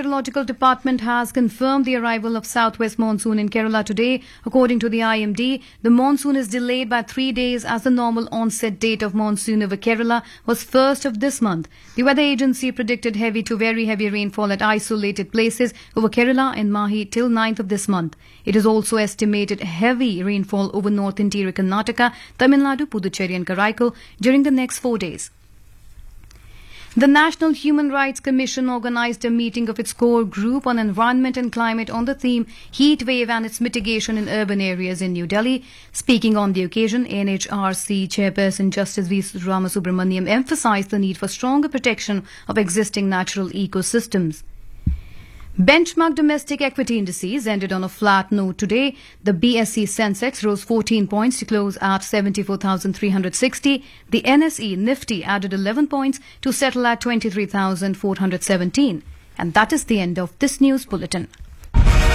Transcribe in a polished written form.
Meteorological Department has confirmed the arrival of southwest monsoon in Kerala today. According to the IMD, the monsoon is delayed by 3 days as the normal onset date of monsoon over Kerala was 1st of this month. The weather agency predicted heavy to very heavy rainfall at isolated places over Kerala and Mahi till 9th of this month. It is also estimated heavy rainfall over North Interior Karnataka, Tamil Nadu, Puducherry and Karaikal during the next 4 days. The National Human Rights Commission organized a meeting of its core group on environment and climate on the theme Heat Wave and its mitigation in urban areas in New Delhi. Speaking on the occasion, NHRC Chairperson Justice V. Ramasubramaniam emphasized the need for stronger protection of existing natural ecosystems. Benchmark domestic equity indices ended on a flat note today. The BSE Sensex rose 14 points to close at 74,360. The NSE Nifty added 11 points to settle at 23,417. And that is the end of this news bulletin.